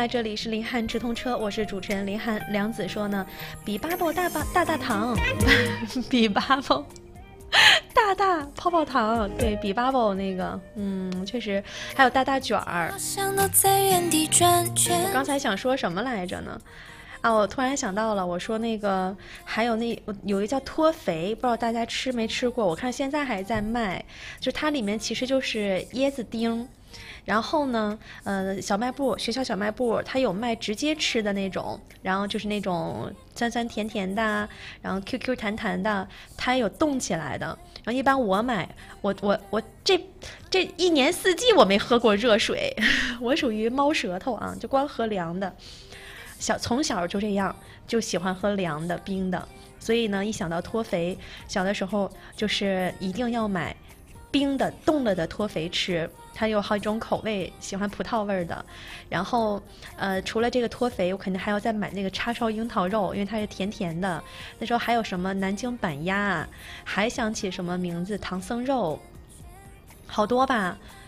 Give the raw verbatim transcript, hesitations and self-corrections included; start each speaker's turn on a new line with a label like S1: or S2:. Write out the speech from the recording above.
S1: 这里是林汉直通车，我是主持人林汉。梁子说呢，比巴宝大巴大大糖，比巴宝大大泡泡糖，对比巴宝那个，嗯，确实还有大大卷儿。我刚才想说什么来着呢？啊，我突然想到了，我说那个还有那有一个叫脱肥，不知道大家吃没吃过？我看现在还在卖，就它里面其实就是椰子丁。然后呢，呃，小卖部学校小卖部它有卖直接吃的那种，然后就是那种酸酸甜甜的，然后 Q Q 弹弹的，它有冻起来的。然后一般我买，我我我这这一年四季我没喝过热水，我属于猫舌头啊，就光喝凉的。小从小就这样，就喜欢喝凉的冰的，所以呢，一想到脱肥，小的时候就是一定要买冰的冻了的脱肥吃。它有好几种口味，喜欢葡萄味的。然后，呃，除了这个脱肥，我肯定还要再买那个叉烧樱桃肉，因为它是甜甜的。那时候还有什么南京板鸭，还想起什么名字唐僧肉，好多吧。